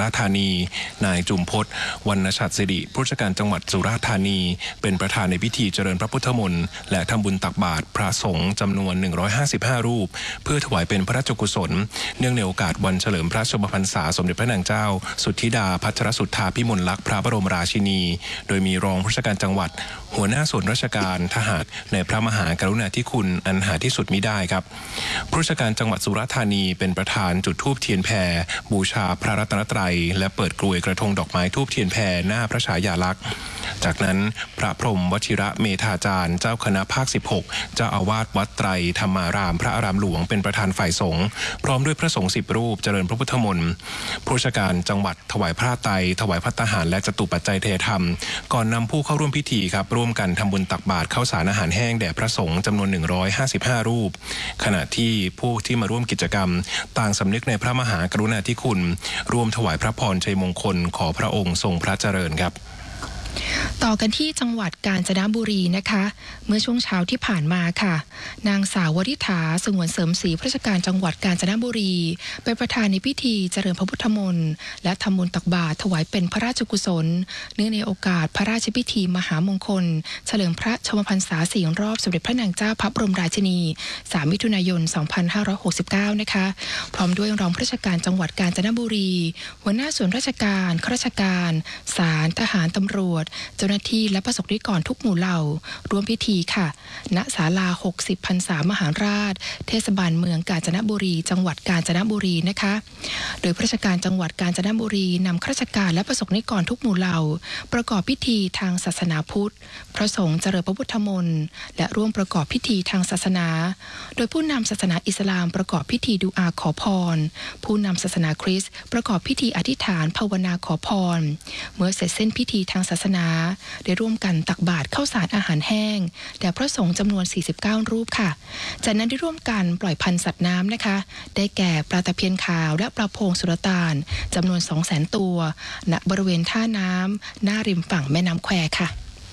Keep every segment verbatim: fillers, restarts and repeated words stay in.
ราษฎร์ธานีนายจุมพจน์วรรณฉัตรสิริผู้ราชการจังหวัดสุราษฎร์ธานีเป็นประธานในพิธีเจริญพระพุทธมนต์และทำบุญตักบาตรพระสงฆ์จำนวนหนึ่งร้อยห้าสิบห้ารูปเพื่อถวายเป็นพระราชกุศลเนื่องในโอกาสวันเฉลิมพระชนมพรรษาสมเด็จพระนางเจ้าสุทธิดาพัชรสุทธาภิมลลักษณ์พระบรมราชินีโดยมีรองผู้ราชการจังหวัดหัวหน้าส่วนราชการทหารในพระมหากรุณาธิคุณอันหาที่สุดมิได้ครับผู้ราชการจังหวัดสุราษฎร์ธานีเป็นประธานจุดธูปเทียนแพรบูชาพระรัตนตรัยและเปิดกลวยกระทงดอกไม้ธูปเทียนแพรหน้าพระฉายาลักษณ์จากนั้นพระพรหมวชิระเมธาจารย์เจ้าคณะภาคสิบหกเจ้าอาวาสวัดไตรธรรมารามพระอารามหลวงเป็นประธานฝ่ายสงฆ์พร้อมด้วยพระสงฆ์สิบรูปเจริญพระพุทธมนต์ผู้ราชการจังหวัดถวายพระไตรถวายภัตตาหารและจตุปัจจัยเทธรรมก่อนนำผู้เข้าร่วมพิธีครับร่วมกันทำบุญตักบาตรข้าวสารอาหารแห้งแด่พระสงฆ์จำนวนหนึ่งร้อยห้าสิบห้ารูปขณะที่ผู้ที่มาร่วมกิจกรรมต่างสำนึกในพระมหากรุณาธิคุณร่วมถวายพระพรชัยมงคลขอพระองค์ทรงพระเจริญครับต่อกันที่จังหวัดกาญจนบุรีนะคะเมื่อช่วงเช้าที่ผ่านมาค่ะนางสาววริษฐาสงวนเสริมศรีผู้ราชการจังหวัดกาญจนบุรีเป็นประธานในพิธีเจริญพระพุทธมนต์และทำบุญตักบาตรถวายเป็นพระราชกุศลเนื่องในโอกาสพระราชพิธีมหามงคลเฉลิมพระชนมพรรษาสี่รอบสมเด็จพระนางเจ้าพระบรมราชินีสามมิถุนายนสองพันห้าร้อยหกสิบเก้านะคะพร้อมด้วยรองผู้ราชการจังหวัดกาญจนบุรีหัวหน้าส่วนราชการข้าราชการศาลทหารตำรวจเจ้าหน้าที่และประสบนิกรทุกหมู่เหล่าร่วมพิธีค่ะณศาลาหกสิบพรรษามหาราชเทศบาลเมืองกาญจนบุรีจังหวัดกาญจนบุรีนะคะโดยผู้ราชการจังหวัดกาญจนบุรีนำข้าราชการและประสบนิกรทุกหมู่เหล่าประกอบพิธีทางศาสนาพุทธพระสงฆ์เจริญพระพุทธมนต์และร่วมประกอบพิธีทางศาสนาโดยผู้นำศาสนาอิสลามประกอบพิธีดูอาขอพรผู้นำศาสนาคริสต์ประกอบพิธีอธิษฐานภาวนาขอพรเมื่อเสร็จสิ้นพิธีทางศาสนาได้ร่วมกันตักบาตรข้าวสารอาหารแห้งแด่พระสงฆ์จำนวนสี่สิบเก้ารูปค่ะจากนั้นได้ร่วมกันปล่อยพันธุ์สัตว์น้ำนะคะได้แก่ปลาตะเพียนขาวและปลาโพงสุรต่านจำนวน สองแสน ตัวณบริเวณท่าน้ำหน้าริมฝั่งแม่น้ำแควค่ะ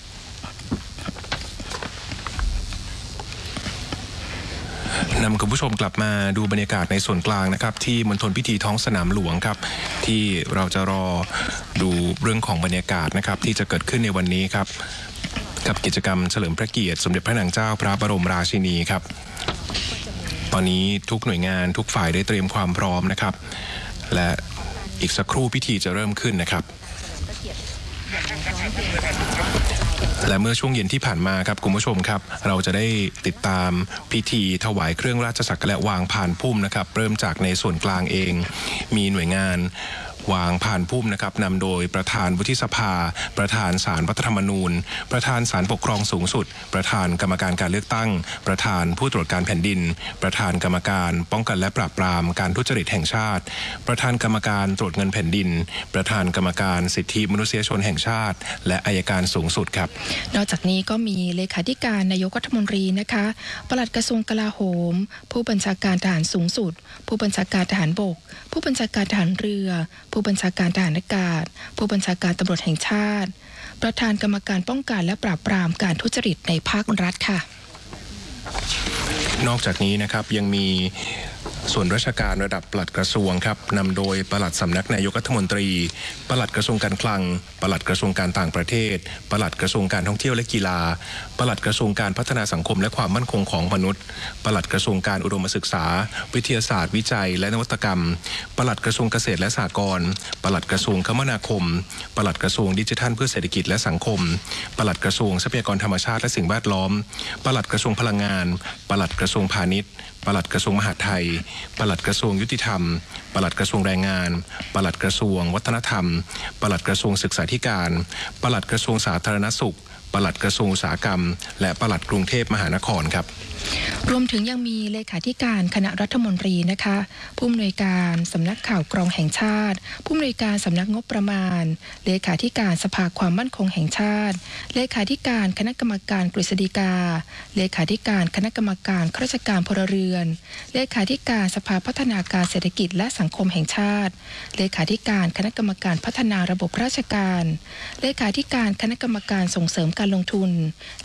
นำคุณผู้ชมกลับมาดูบรรยากาศในส่วนกลางนะครับที่มณฑลพิธีท้องสนามหลวงครับที่เราจะรอดูเรื่องของบรรยากาศนะครับที่จะเกิดขึ้นในวันนี้ครับกับกิจกรรมเฉลิมพระเกียรติสมเด็จพระนางเจ้าพระบรมราชินีครับตอนนี้ทุกหน่วยงานทุกฝ่ายได้เตรียมความพร้อมนะครับและอีกสักครู่พิธีจะเริ่มขึ้นนะครับและเมื่อช่วงเย็นที่ผ่านมาครับคุณผู้ชมครับเราจะได้ติดตามพิธีถวายเครื่องราชสักการะและวางพานพุ่มนะครับเริ่มจากในส่วนกลางเองมีหน่วยงานวางพานพุ่มนะครับนำโดยประธานวุฒิสภาประธานศาลรัฐธรรมนูญประธานศาลปกครองสูงสุดประธานกรรมการการเลือกตั้งประธานผู้ตรวจการแผ่นดินประธานกรรมการป้องกันและปราบปรามการทุจริตแห่งชาติประธานกรรมการตรวจเงินแผ่นดินประธานกรรมการสิทธิมนุษยชนแห่งชาติและอัยการสูงสุดครับนอกจากนี้ก็มีเลขาธิการนายกรัฐมนตรีนะคะปลัดกระทรวงกลาโหมผู้บัญชาการทหารสูงสุดผู้บัญชาการทหารบกผู้บัญชาการทหารเรือผู้บัญชาการทหารอากาศผู้บัญชาการตำรวจแห่งชาติประธานกรรมการป้องกันและปราบปรามการทุจริตในภาครัฐค่ะนอกจากนี้นะครับยังมีส่วนราชการระดับปลัดกระทรวงครับนำโดยปลัดสำนักนายกรัฐมนตรีปลัดกระทรวงการคลังปลัดกระทรวงการต่างประเทศปลัดกระทรวงการท่องเที่ยวและกีฬาปลัดกระทรวงการพัฒนาสังคมและความมั่นคงของมนุษย์ปลัดกระทรวงการอุดมศึกษาวิทยาศาสตร์วิจัยและนวัตกรรมปลัดกระทรวงเกษตรและสหกรณ์ปลัดกระทรวงคมนาคมปลัดกระทรวงดิจิทัลเพื่อเศรษฐกิจและสังคมปลัดกระทรวงทรัพยากรธรรมชาติและสิ่งแวดล้อมปลัดกระทรวงพลังงานปลัดกระทรวงพาณิชย์ปลัดกระทรวงมหาดไทยปลัดกระทรวงยุติธรรมปลัดกระทรวงแรงงานปลัดกระทรวงวัฒนธรรมปลัดกระทรวงศึกษาธิการปลัดกระทรวงสาธารณสุขปลัดกระทรวงอุตสาหกรรมและปลัดกรุงเทพมหานครครับรวมถึงยังมีเลขาธิการคณะรัฐมนตรีนะคะผู้อำนวยการสำนักข่าวกรองแห่งชาติผู้อำนวยการสำนักงบประมาณเลขาธิการสภาความมั่นคงแห่งชาติเลขาธิการคณะกรรมการกฤษฎีกาเลขาธิการคณะกรรมการข้าราชการพลเรือนเลขาธิการสภาพัฒนาการเศรษฐกิจและสังคมแห่งชาติเลขาธิการคณะกรรมการพัฒนาระบบราชการเลขาธิการคณะกรรมการส่งเสริมการลงทุน